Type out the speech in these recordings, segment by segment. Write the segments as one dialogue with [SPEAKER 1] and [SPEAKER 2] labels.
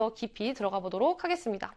[SPEAKER 1] 더 깊이 들어가 보도록 하겠습니다.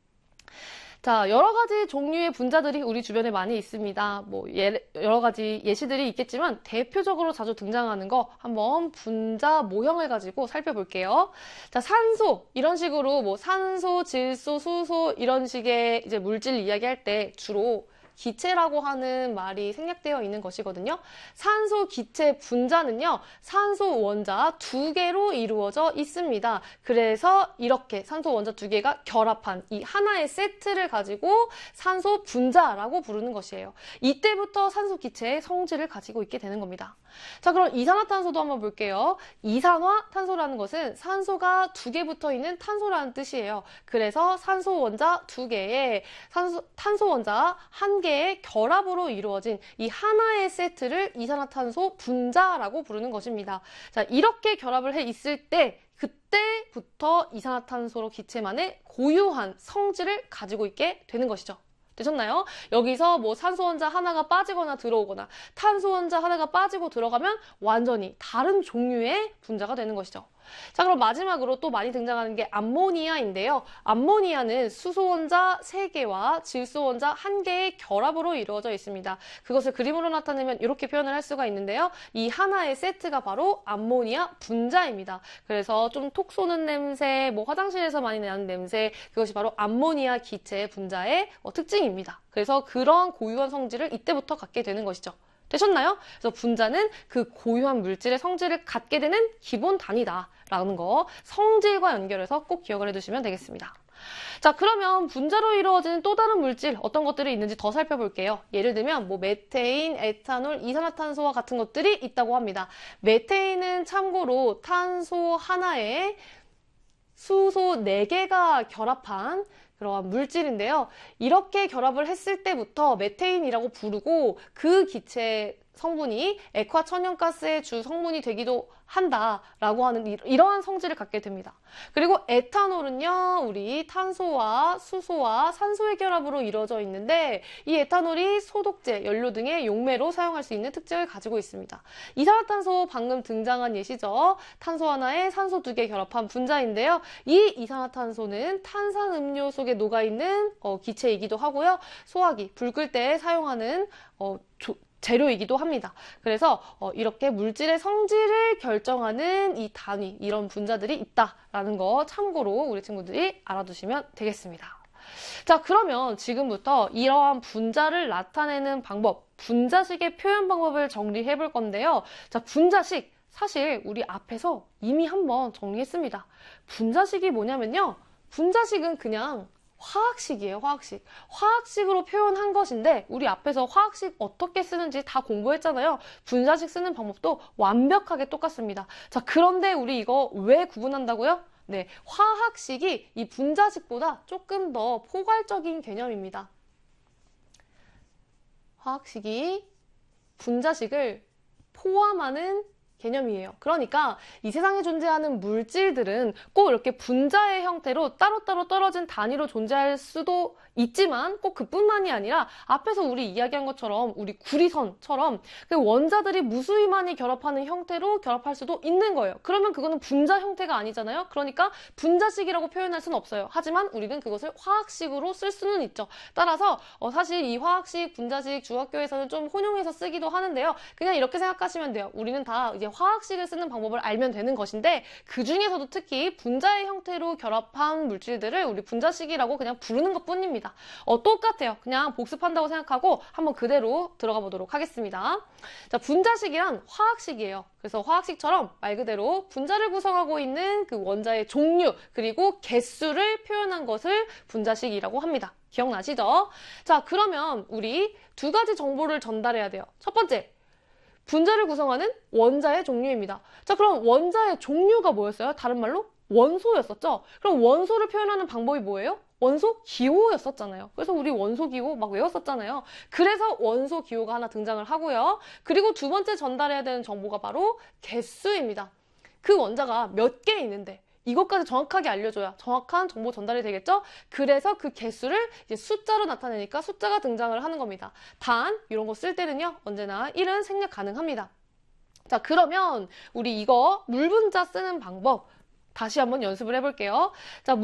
[SPEAKER 1] 자, 여러 가지 종류의 분자들이 우리 주변에 많이 있습니다. 여러 가지 예시들이 있겠지만 대표적으로 자주 등장하는 거 한번 분자 모형을 가지고 살펴볼게요. 자, 산소 이런 식으로 산소, 질소, 수소 이런 식의 이제 물질 이야기할 때 주로 기체라고 하는 말이 생략되어 있는 것이거든요. 산소 기체 분자는요, 산소 원자 2개로 이루어져 있습니다. 그래서 이렇게 산소 원자 2개가 결합한 이 하나의 세트를 가지고 산소 분자라고 부르는 것이에요. 이때부터 산소 기체의 성질을 가지고 있게 되는 겁니다. 자, 그럼 이산화탄소도 한번 볼게요. 이산화탄소라는 것은 산소가 2개 붙어 있는 탄소라는 뜻이에요. 그래서 산소 원자 2개에 탄소 원자 1개의 결합으로 이루어진 이 하나의 세트를 이산화탄소 분자라고 부르는 것입니다. 자, 이렇게 결합을 해 있을 때 그때부터 이산화탄소 기체만의 고유한 성질을 가지고 있게 되는 것이죠. 되셨나요? 여기서 산소 원자 하나가 빠지거나 들어오거나 탄소 원자 하나가 빠지고 들어가면 완전히 다른 종류의 분자가 되는 것이죠. 자, 그럼 마지막으로 또 많이 등장하는 게 암모니아인데요. 암모니아는 수소 원자 3개와 질소 원자 1개의 결합으로 이루어져 있습니다. 그것을 그림으로 나타내면 이렇게 표현을 할 수가 있는데요. 이 하나의 세트가 바로 암모니아 분자입니다. 그래서 좀 톡 쏘는 냄새, 화장실에서 많이 나는 냄새, 그것이 바로 암모니아 기체 분자의 특징입니다. 그래서 그런 고유한 성질을 이때부터 갖게 되는 것이죠. 되셨나요? 그래서 분자는 그 고유한 물질의 성질을 갖게 되는 기본 단위다라는 거 성질과 연결해서 꼭 기억을 해두시면 되겠습니다. 자, 그러면 분자로 이루어지는 또 다른 물질 어떤 것들이 있는지 더 살펴볼게요. 예를 들면 메테인, 에탄올, 이산화탄소와 같은 것들이 있다고 합니다. 메테인은 참고로 탄소 하나에 수소 4개가 결합한 그러한 물질인데요. 이렇게 결합을 했을 때부터 메테인이라고 부르고 그 기체 성분이 액화천연가스의 주 성분이 되기도 한다라고 하는 이러한 성질을 갖게 됩니다. 그리고 에탄올은요, 우리 탄소와 수소와 산소의 결합으로 이루어져 있는데 이 에탄올이 소독제, 연료 등의 용매로 사용할 수 있는 특징을 가지고 있습니다. 이산화탄소 방금 등장한 예시죠. 탄소 하나에 산소 2개 결합한 분자인데요. 이 이산화탄소는 탄산음료 속에 녹아있는 기체이기도 하고요. 소화기, 불 끌 때 사용하는 재료이기도 합니다. 그래서 이렇게 물질의 성질을 결정하는 이 단위, 이런 분자들이 있다라는 거 참고로 우리 친구들이 알아두시면 되겠습니다. 자, 그러면 지금부터 이러한 분자를 나타내는 방법, 분자식의 표현 방법을 정리해 볼 건데요. 자, 분자식, 사실 우리 앞에서 이미 한번 정리했습니다. 분자식이 뭐냐면요. 분자식은 그냥 화학식이에요, 화학식. 화학식으로 표현한 것인데 우리 앞에서 화학식 어떻게 쓰는지 다 공부했잖아요. 분자식 쓰는 방법도 완벽하게 똑같습니다. 자, 그런데 우리 이거 왜 구분한다고요? 네, 화학식이 이 분자식보다 조금 더 포괄적인 개념입니다. 화학식이 분자식을 포함하는 개념이에요. 그러니까 이 세상에 존재하는 물질들은 꼭 이렇게 분자의 형태로 따로따로 떨어진 단위로 존재할 수도 있지만 꼭 그뿐만이 아니라 앞에서 우리 이야기한 것처럼 우리 구리선처럼 그 원자들이 무수히 많이 결합하는 형태로 결합할 수도 있는 거예요. 그러면 그거는 분자 형태가 아니잖아요. 그러니까 분자식이라고 표현할 수는 없어요. 하지만 우리는 그것을 화학식으로 쓸 수는 있죠. 따라서 사실 이 화학식, 분자식 중학교에서는 좀 혼용해서 쓰기도 하는데요. 그냥 이렇게 생각하시면 돼요. 우리는 다 이제 화학식을 쓰는 방법을 알면 되는 것인데 그 중에서도 특히 분자의 형태로 결합한 물질들을 우리 분자식이라고 그냥 부르는 것뿐입니다. 똑같아요. 그냥 복습한다고 생각하고 한번 그대로 들어가 보도록 하겠습니다. 자, 분자식이란 화학식이에요. 그래서 화학식처럼 말 그대로 분자를 구성하고 있는 그 원자의 종류 그리고 개수를 표현한 것을 분자식이라고 합니다. 기억나시죠? 자, 그러면 우리 2가지 정보를 전달해야 돼요. 첫 번째, 분자를 구성하는 원자의 종류입니다. 자, 그럼 원자의 종류가 뭐였어요? 다른 말로 원소였었죠? 그럼 원소를 표현하는 방법이 뭐예요? 원소 기호였었잖아요. 그래서 우리 원소 기호 막 외웠었잖아요. 그래서 원소 기호가 하나 등장을 하고요. 그리고 2번째 전달해야 되는 정보가 바로 개수입니다. 그 원자가 몇 개 있는데 이것까지 정확하게 알려줘야 정확한 정보 전달이 되겠죠? 그래서 그 개수를 이제 숫자로 나타내니까 숫자가 등장을 하는 겁니다. 단, 이런 거 쓸 때는요, 언제나 1은 생략 가능합니다. 자, 그러면 우리 이거 물분자 쓰는 방법 다시 한번 연습을 해볼게요. 자,